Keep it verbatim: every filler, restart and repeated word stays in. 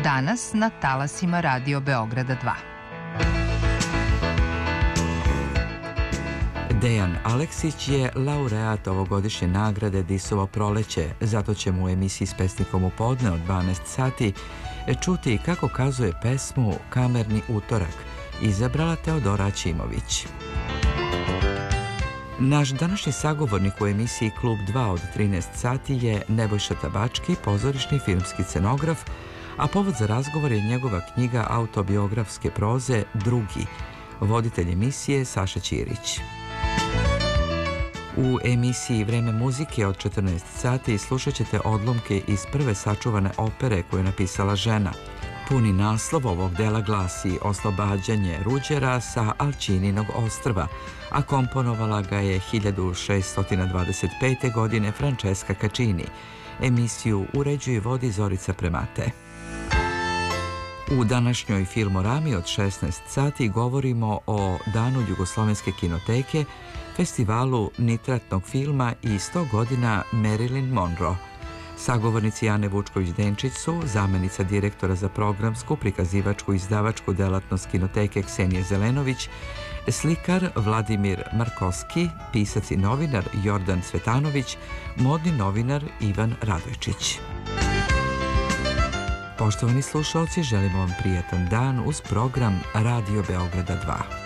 danas na talasima Radio Beograda dva. Dejan Aleksić je laureat ovogodišnje nagrade Disovo proleće, zato ćemo u emisiji S pesnikom u podne od dvanaest sati čuti kako kazuje pesmu Kamerni utorak, izabrala Teodora Ćimović. Naš današnji sagovornik u emisiji Klub dva od trinaest sati je Nebojša Tabački, pozorišni filmski scenograf, a povod za razgovor je njegova knjiga autobiografske proze Drugi, voditelj emisije Saša Ćirić. U emisiji Vreme muzike od četrnaest sati slušat ćete odlomke iz prve sačuvane opere koju je napisala žena. Puni naslov ovog dela glasi Oslobađanje Ruđera sa Alčininog ostrva, a komponovala ga je hiljadu šeststo dvadeset pete. godine Francesca Caccini. Emisiju uređuje i vodi Zorica Premate. U današnjoj Filmorami od šesnaest sati govorimo o Danu Jugoslovenske kinoteke, festivalu nitratnog filma i sto godina Marilyn Monroe. Sagovornici Ane Vučković-Denčić su zamenica direktora za programsku, prikazivačku i izdavačku delatnost kinoteke Ksenije Zelenović, slikar Vladimir Markovski, pisac i novinar Jordan Cvetanović, modni novinar Ivan Radojčić. Poštovani slušalci, želimo vam prijatan dan uz program Radio Beograda dva.